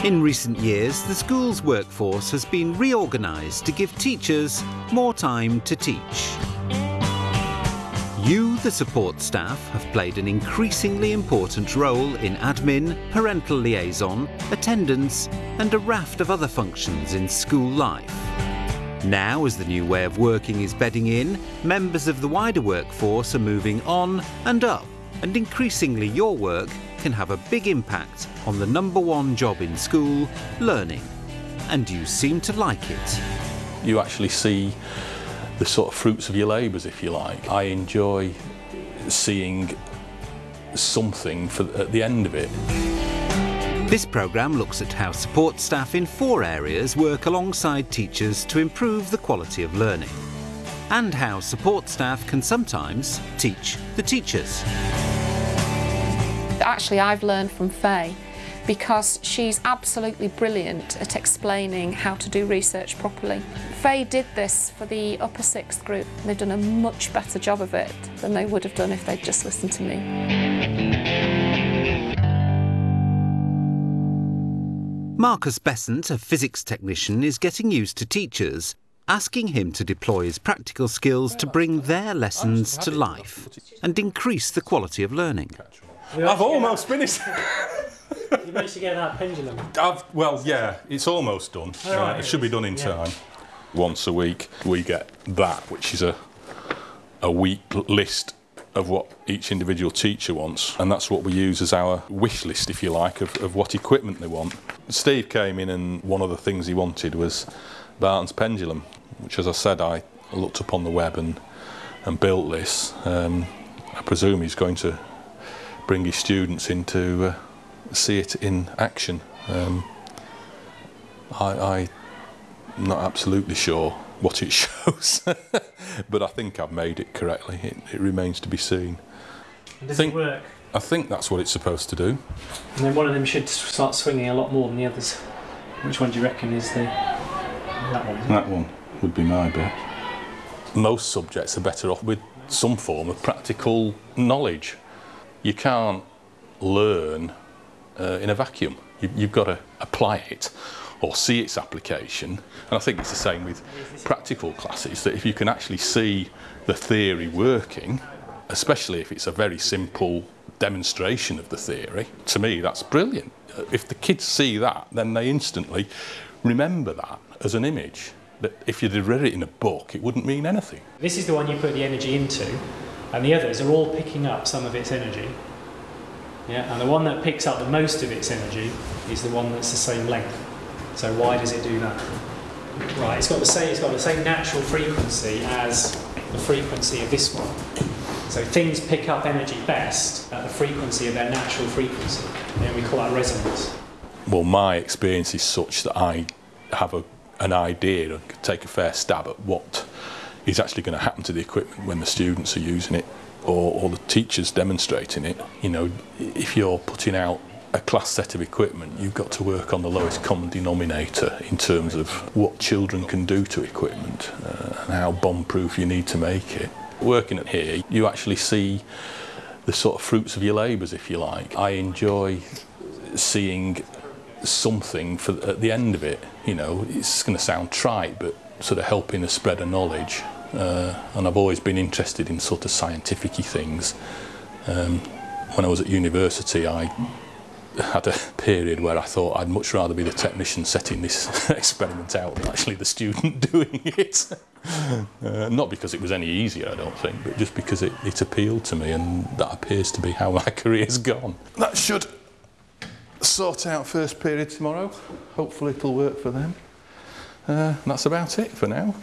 In recent years, the school's workforce has been reorganised to give teachers more time to teach. You, the support staff, have played an increasingly important role in admin, parental liaison, attendance, and a raft of other functions in school life. Now, as the new way of working is bedding in, members of the wider workforce are moving on and up, and increasingly your work can have a big impact on the number one job in school, learning. And you seem to like it. You actually see the sort of fruits of your labours, if you like. I enjoy seeing something at the end of it. This programme looks at how support staff in 4 areas work alongside teachers to improve the quality of learning, and how support staff can sometimes teach the teachers. Actually, I've learned from Faye because she's absolutely brilliant at explaining how to do research properly. Faye did this for the upper 6th group. They've done a much better job of it than they would have done if they'd just listened to me. Marcus Besant, a physics technician, is getting used to teachers asking him to deploy his practical skills to bring their lessons to life and increase the quality of learning. I've almost finished. You managed to get that pendulum? Well, yeah, it's almost done. Right, it should be done in time. Once a week we get that, which is a week list of what each individual teacher wants, and that's what we use as our wish list, if you like, of what equipment they want. Steve came in and one of the things he wanted was Barton's pendulum, which, as I said, I looked up on the web and built this. I presume he's going to bring his students in to see it in action. I'm not absolutely sure what it shows, but I think I've made it correctly. It remains to be seen. And does it work? I think that's what it's supposed to do. And then one of them should start swinging a lot more than the others. Which one do you reckon is that one? That one would be my bet. Most subjects are better off with some form of practical knowledge. You can't learn in a vacuum. You've got to apply it or see its application. And I think it's the same with practical classes, that if you can actually see the theory working, especially if it's a very simple demonstration of the theory, to me that's brilliant. If the kids see that, then they instantly remember that as an image. That if you'd read it in a book, it wouldn't mean anything. This is the one you put the energy into, and the others are all picking up some of its energy. Yeah, and the one that picks up the most of its energy is the one that's the same length. So why does it do that? Right, it's got the same natural frequency as the frequency of this one. So things pick up energy best at the frequency of their natural frequency. And we call that resonance. Well, my experience is such that I have an idea and can take a fair stab at what is actually going to happen to the equipment when the students are using it or the teachers demonstrating it. You know, if you're putting out a class set of equipment, you've got to work on the lowest common denominator in terms of what children can do to equipment and how bomb-proof you need to make it. Working at here, you actually see the sort of fruits of your labours, if you like. I enjoy seeing something at the end of it. You know, it's going to sound trite, but sort of helping a spread of knowledge. And I've always been interested in sort of scientific-y things. When I was at university, I had a period where I thought I'd much rather be the technician setting this experiment out than actually the student doing it. Not because it was any easier, I don't think, but just because it appealed to me, and that appears to be how my career's gone. That should sort out first period tomorrow. Hopefully it'll work for them. That's about it for now.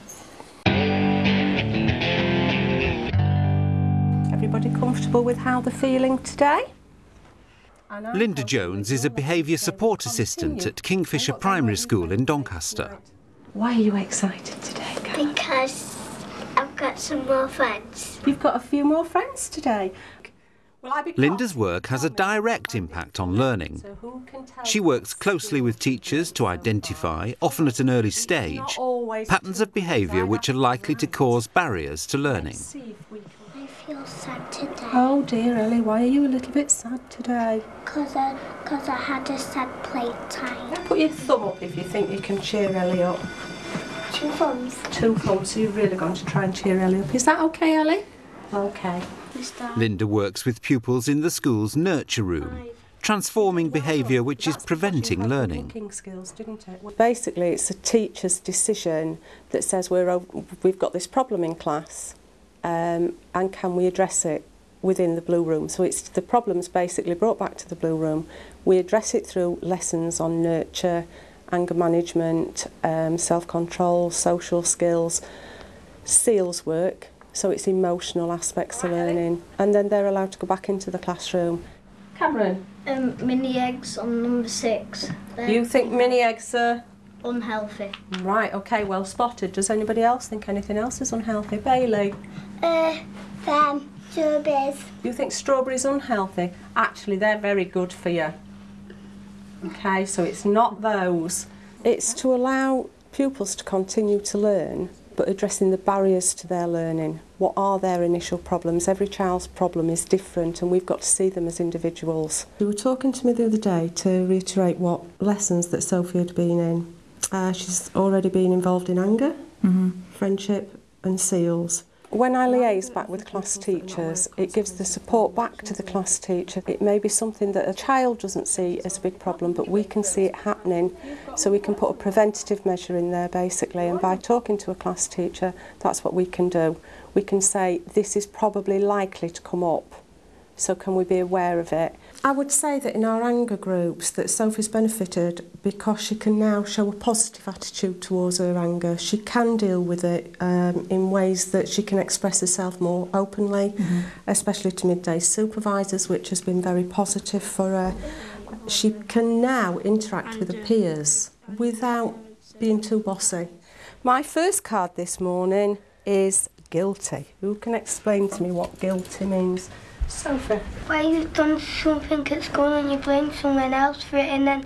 Everybody comfortable with how they're feeling today? Linda Jones is a behaviour support assistant at Kingfisher Primary School in Doncaster. Why are you excited today, Carol? Because I've got some more friends. You've got a few more friends today. Linda's work has a direct impact on learning. She works closely with teachers to identify, often at an early stage, patterns of behaviour which are likely to cause barriers to learning. I feel sad today. Oh dear, Ellie, why are you a little bit sad today? Because Because I had a sad playtime. Put your thumb up if you think you can cheer Ellie up. 2 thumbs. 2 thumbs, so you're really going to try and cheer Ellie up. Is that okay, Ellie? Okay. Linda works with pupils in the school's nurture room, transforming behaviour which is preventing learning. Skills, didn't it? Basically, it's a teacher's decision that says we've got this problem in class, and can we address it within the Blue Room. So it's the problem's basically brought back to the Blue Room. We address it through lessons on nurture, anger management, self-control, social skills, SEALS work, so it's emotional aspects of learning, and then they're allowed to go back into the classroom. Cameron? Mini eggs on number 6. You think mini eggs are unhealthy? Right, okay, well spotted. Does anybody else think anything else is unhealthy? Bailey? Strawberries. You think strawberries unhealthy? Actually, they're very good for you. Okay, so it's not those. It's to allow pupils to continue to learn, but addressing the barriers to their learning. What are their initial problems? Every child's problem is different, and we've got to see them as individuals. You were talking to me the other day to reiterate what lessons that Sophie had been in. She's already been involved in anger, friendship and SEALS. When I liaise back with class teachers, it gives the support back to the class teacher. It may be something that a child doesn't see as a big problem, but we can see it happening, so we can put a preventative measure in there basically, and by talking to a class teacher, that's what we can do. We can say, this is probably likely to come up, so can we be aware of it? I would say that in our anger groups that Sophie's benefited because she can now show a positive attitude towards her anger. She can deal with it in ways that she can express herself more openly, especially to midday supervisors, which has been very positive for her. She can now interact with her peers without being too bossy. My first card this morning is guilty. Who can explain to me what guilty means? Sophie. Where you've done something at school and you blame someone else for it, and then